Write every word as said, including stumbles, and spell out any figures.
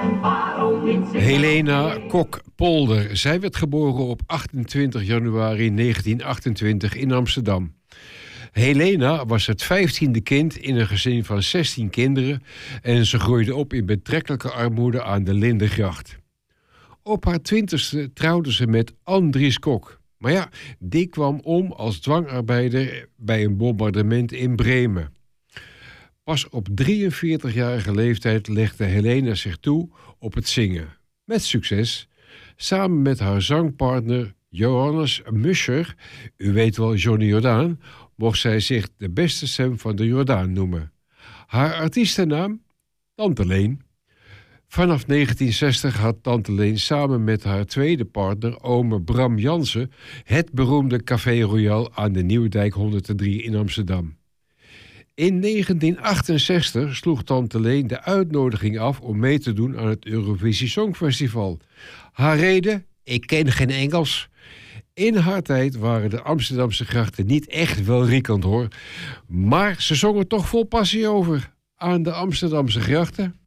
Helena Kok-Polder. Zij werd geboren op achtentwintig januari negentien achtentwintig in Amsterdam. Helena was het vijftiende kind in een gezin van zestien kinderen en ze groeide op in betrekkelijke armoede aan de Lindengracht. Op haar twintigste trouwde ze met Andries Kok. Maar ja, die kwam om als dwangarbeider bij een bombardement in Bremen. Pas op drieënveertigjarige leeftijd legde Helena zich toe op het zingen. Met succes. Samen met haar zangpartner Johannes Muscher, u weet wel Johnny Jordaan, mocht zij zich de beste stem van de Jordaan noemen. Haar artiestennaam? Tante Leen. Vanaf negentien zestig had Tante Leen samen met haar tweede partner, ome Bram Jansen, het beroemde Café Royal aan de Nieuwdijk honderddrie in Amsterdam. In negentien achtenzestig sloeg Tante Leen de uitnodiging af om mee te doen aan het Eurovisie Songfestival. Haar reden? Ik ken geen Engels. In haar tijd waren de Amsterdamse grachten niet echt welriekend hoor. Maar ze zongen toch vol passie over. Aan de Amsterdamse grachten